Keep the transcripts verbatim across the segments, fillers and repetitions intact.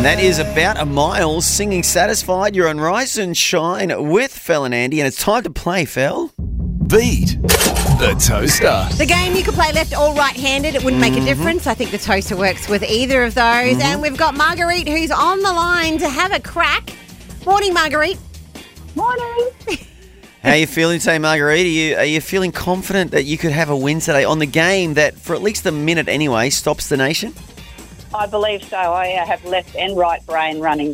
And that is About a Mile, singing Satisfied. You're on Rise and Shine with Fel and Andy, and it's time to play, Fel. Beat the Toaster. The game you could play left or right-handed. It wouldn't make a difference. I think the toaster works with either of those. Mm-hmm. And we've got Marguerite who's on the line to have a crack. Morning, Marguerite. Morning. How are you feeling today, Marguerite? Are you, are you feeling confident that you could have a win today on the game that, for at least a minute anyway, stops the nation? I believe so. I uh, have left and right brain running.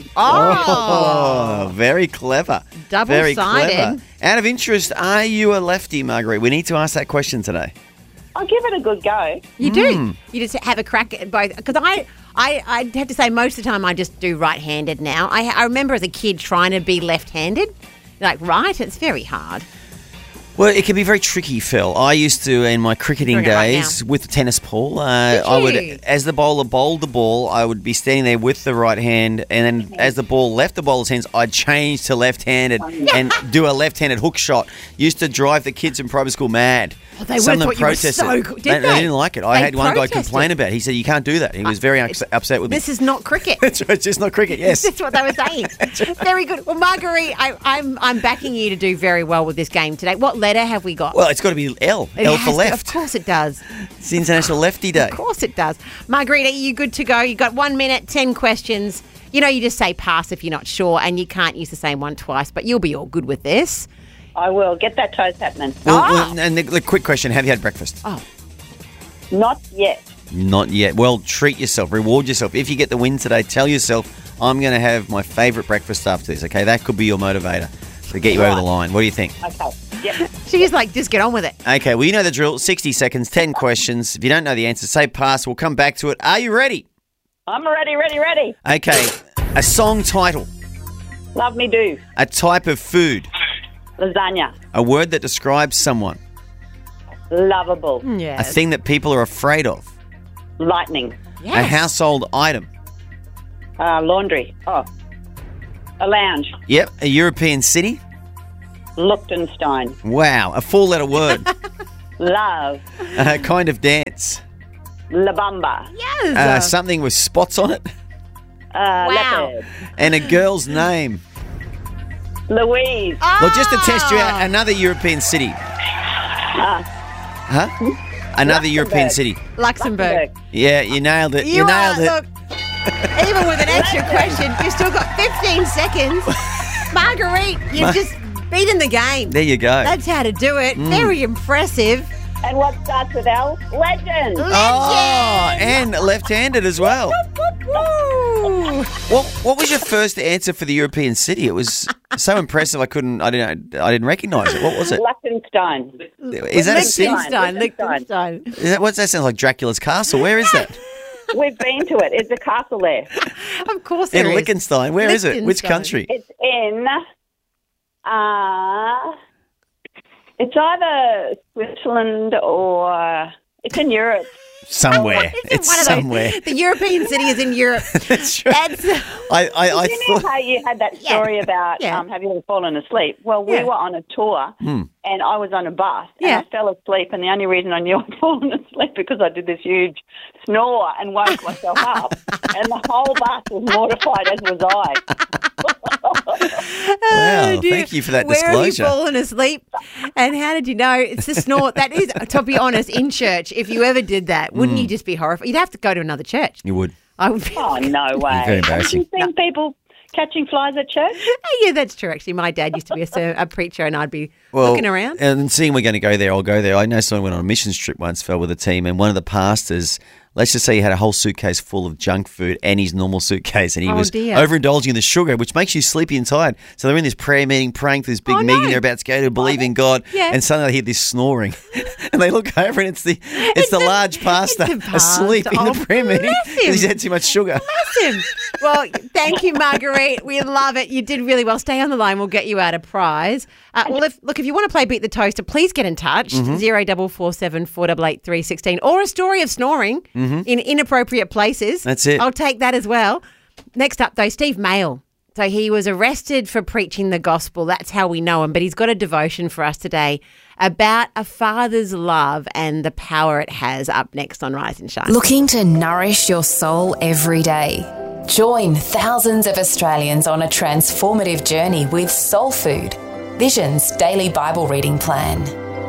Oh, very clever. Very Double-sided. clever. Out of interest, are you a lefty, Marguerite? We need to ask that question today. I'll give it a good go. You do. You just have a crack at both. Because I, I, I have to say most of the time I just do right-handed now. I, I remember as a kid trying to be left-handed. Like, right? It's very hard. Well, it can be very tricky, Phil. I used to, in my cricketing Doing it right days, with the tennis ball, uh, Did I would, you? as the bowler bowled the ball, I would be standing there with the right hand, and then as the ball left the bowler's hands, I'd change to left-handed and do a left-handed hook shot. Used to drive the kids in primary school mad. Oh, they Some would of them thought you were protested. so good. they, Did they they? didn't like it. I They had one guy protested. complain about it. He said, you can't do that. He was very ups- upset with me. This is not cricket. It's just not cricket, yes. That's what they were saying. Very good. Well, Marguerite, I, I'm I'm backing you to do very well with this game today. What letter have we got? Well, it's got to be L. It L has for to- left. Of course it does. It's International Lefty Day. Of course it does. Marguerite, are you good to go? You've got one minute, ten questions. You know, you just say pass if you're not sure, and you can't use the same one twice, but you'll be all good with this. I will. Get that toast happening. Well, Ah. well, and the, the quick question, have you had breakfast? Oh, Not yet. Not yet. Well, treat yourself. Reward yourself. If you get the win today, tell yourself, I'm going to have my favourite breakfast after this, okay? That could be your motivator to get you over the line. What do you think? Okay. Yep. she's like, just get on with it. Okay, well, you know the drill. sixty seconds, ten questions. If you don't know the answer, say pass. We'll come back to it. Are you ready? I'm ready, ready, ready. Okay. A song title. Love me do. A type of food. Lasagna. A word that describes someone. Lovable. Yeah. A thing that people are afraid of. Lightning. Yes. A household item. Uh, laundry. Oh. A lounge. Yep. A European city. Liechtenstein. Wow. A four-letter word. Love. A kind of dance. La Bamba. Yes. Uh, something with spots on it. Uh, Wow. Leopard. And a girl's name. Louise. Oh. Well, just to test you out, another European city. Uh, Huh? Another European city. Luxembourg. Yeah, you nailed it. You, You nailed are, it. look, even with an extra question, you've still got fifteen seconds. Marguerite, you've Ma- just beaten the game. There you go. That's how to do it. Mm. Very impressive. and what starts with L? Legend. Oh, and left-handed as well. Woo. What What was your first answer for the European city? It was so impressive. I couldn't. I didn't. I didn't recognise it. What was it? Liechtenstein. Is that a city? Liechtenstein. Liechtenstein. Liechtenstein. Is that, what's that sound like? Dracula's castle. Where is that? We've been to it. It's a castle there. Of course In there is. Liechtenstein. Where is it? Which Liechtenstein. country? It's in, uh, it's either Switzerland or it's in Europe. Somewhere. It's, It's one of somewhere. Those, the European city is in Europe. That's right. That's, I, I, I you know thought. how you had that Yeah. story about Yeah. um, have you ever fallen asleep? Well, we Yeah. were on a tour Hmm. and I was on a bus Yeah. and I fell asleep, and the only reason I knew I'd fallen asleep because I did this huge snore and woke myself up, and the whole bus was mortified, as was I. Wow, Oh, dear. thank you for that Where disclosure. have you fallen asleep? And how did you know? It's the snort. That is, to be honest, in church, if you ever did that, wouldn't Hmm. you just be horrified? You'd have to go to another church. You would. I would be. Oh, no way. Very embarrassing. Have you seen people catching flies at church? Yeah, that's true. Actually, my dad used to be a, ser- a preacher, and I'd be Well, looking around. And seeing we're going to go there, I'll go there. I know someone went on a missions trip once, fell with a team, and one of the pastors, let's just say he had a whole suitcase full of junk food and his normal suitcase, and he Oh, was dear. overindulging in the sugar, which makes you sleepy and tired. So they're in this prayer meeting, praying for this big Oh, meeting no. they're about to go to, believe in God, Yeah. and suddenly they hear this snoring, and they look over, and it's the it's, It's the the- large pastor it's the asleep pastor. in the Oh, prayer meeting bless because he's him. had too much sugar. Bless him. Well, thank you, Marguerite. We love it. You did really well. Stay on the line. We'll get you out a prize. Uh, well, if look, if you want to play Beat the Toaster, please get in touch. Mm-hmm. Zero double four seven four eight eight three sixteen, or a story of snoring in inappropriate places. Mm-hmm. That's it. I'll take that as well. Next up, though, Steve Mail. So he was arrested for preaching the gospel. That's how we know him. But he's got a devotion for us today about a father's love and the power it has. Up next on Rise and Shine. Looking to nourish your soul every day? Join thousands of Australians on a transformative journey with Soul Food, Vision's daily Bible reading plan.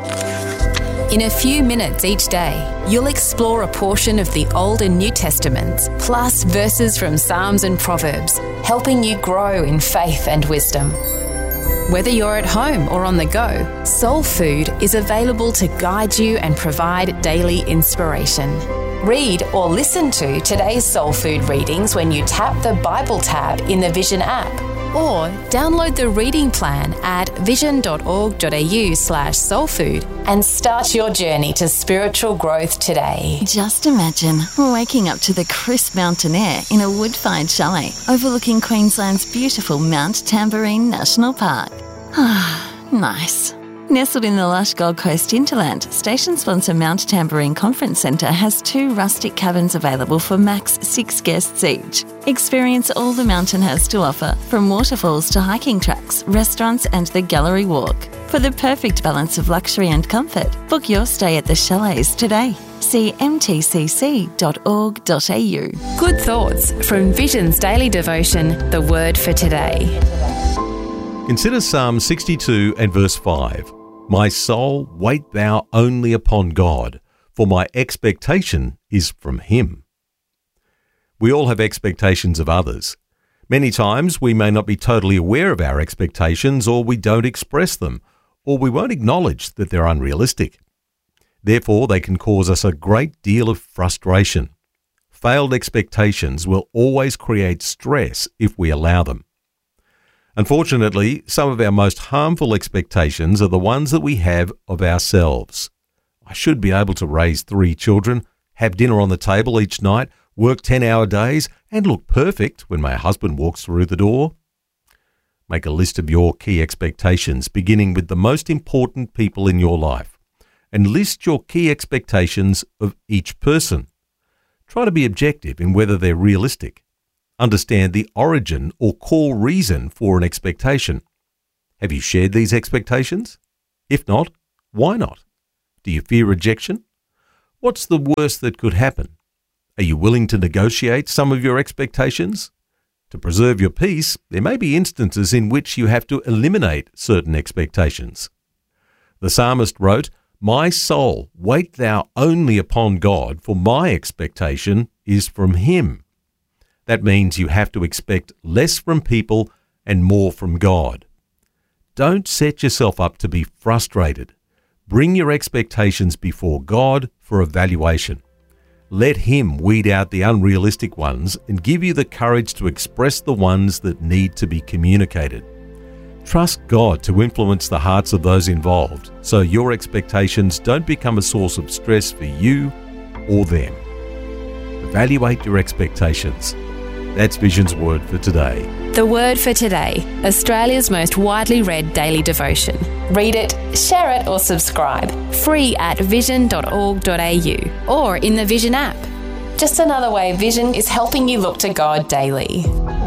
In a few minutes each day, you'll explore a portion of the Old and New Testaments, plus verses from Psalms and Proverbs, helping you grow in faith and wisdom. Whether you're at home or on the go, Soul Food is available to guide you and provide daily inspiration. Read or listen to today's Soul Food readings when you tap the Bible tab in the Vision app, or download the reading plan at vision.org.au slash soulfood and start your journey to spiritual growth today. Just imagine waking up to the crisp mountain air in a wood-fired chalet overlooking Queensland's beautiful Mount Tamborine National Park. Ah, nice. Nestled in the lush Gold Coast hinterland, station sponsor Mount Tamborine Conference Centre has two rustic cabins available for max six guests each. Experience all the mountain has to offer, from waterfalls to hiking tracks, restaurants and the gallery walk. For the perfect balance of luxury and comfort, book your stay at the chalets today. See m t c c dot org dot a u. Good thoughts from Vision's daily devotion, The Word for Today. Consider Psalm sixty-two and verse five. My soul, wait thou only upon God, for my expectation is from Him. We all have expectations of others. Many times we may not be totally aware of our expectations, or we don't express them, or we won't acknowledge that they're unrealistic. Therefore, they can cause us a great deal of frustration. Failed expectations will always create stress if we allow them. Unfortunately, some of our most harmful expectations are the ones that we have of ourselves. I should be able to raise three children, have dinner on the table each night, work ten-hour days, and look perfect when my husband walks through the door. Make a list of your key expectations, beginning with the most important people in your life, and list your key expectations of each person. Try to be objective in whether they're realistic. Understand the origin or core reason for an expectation. Have you shared these expectations? If not, why not? Do you fear rejection? What's the worst that could happen? Are you willing to negotiate some of your expectations? To preserve your peace, there may be instances in which you have to eliminate certain expectations. The psalmist wrote, My soul, wait thou only upon God, for my expectation is from Him. That means you have to expect less from people and more from God. Don't set yourself up to be frustrated. Bring your expectations before God for evaluation. Let Him weed out the unrealistic ones and give you the courage to express the ones that need to be communicated. Trust God to influence the hearts of those involved so your expectations don't become a source of stress for you or them. Evaluate your expectations. That's Vision's Word for Today. The Word for Today, Australia's most widely read daily devotion. Read it, share it or subscribe. Free at vision dot org dot a u or in the Vision app. Just another way Vision is helping you look to God daily.